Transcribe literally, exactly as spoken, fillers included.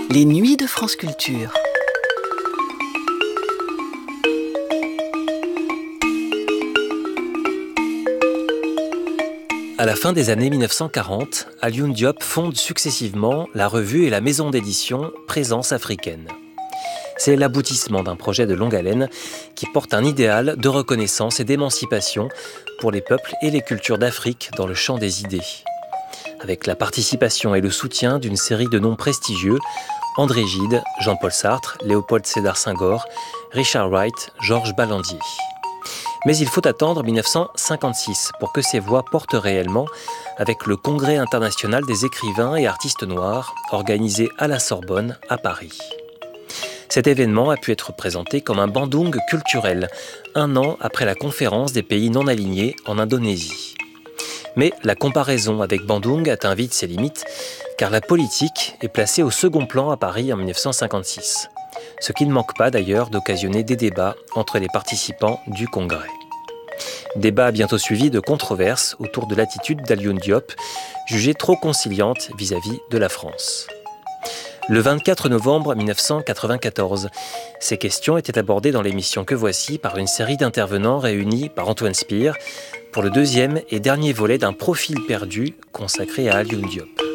Les nuits de France Culture. À la fin des années mille neuf cent quarante, Alioune Diop fonde successivement la revue et la maison d'édition Présence africaine. C'est l'aboutissement d'un projet de longue haleine qui porte un idéal de reconnaissance et d'émancipation pour les peuples et les cultures d'Afrique dans le champ des idées. Avec la participation et le soutien d'une série de noms prestigieux, André Gide, Jean-Paul Sartre, Léopold Sédar Senghor, Richard Wright, Georges Balandier. Mais il faut attendre mille neuf cent cinquante-six pour que ces voix portent réellement avec le Congrès international des écrivains et artistes noirs, organisé à la Sorbonne, à Paris. Cet événement a pu être présenté comme un bandung culturel, un an après la conférence des pays non alignés en Indonésie. Mais la comparaison avec Bandung atteint vite ses limites, car la politique est placée au second plan à Paris en mille neuf cent cinquante-six. Ce qui ne manque pas d'ailleurs d'occasionner des débats entre les participants du Congrès. Débat bientôt suivi de controverses autour de l'attitude d'Alioune Diop, jugée trop conciliante vis-à-vis de la France. Le vingt-quatre novembre mille neuf cent quatre-vingt-quatorze, ces questions étaient abordées dans l'émission Que Voici par une série d'intervenants réunis par Antoine Spire pour le deuxième et dernier volet d'un profil perdu consacré à Alioune Diop.